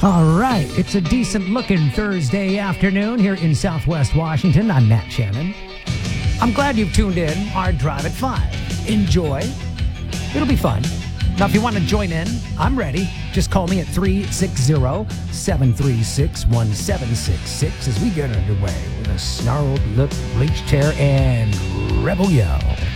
All right, it's a decent-looking Thursday afternoon here in Southwest Washington. I'm Matt Shannon. I'm glad you've tuned in. Hard Drive at 5. Enjoy. It'll be fun. Now, if you want to join in, I'm ready. Just call me at 360-736-1766 as we get underway with a snarled look, bleach chair, and rebel yell.